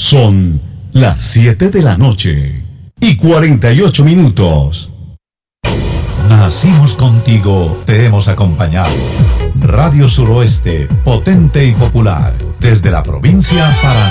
Son las 7 de la noche y 48 minutos. Nacimos contigo, te hemos acompañado. Radio Suroeste, potente y popular, desde la provincia para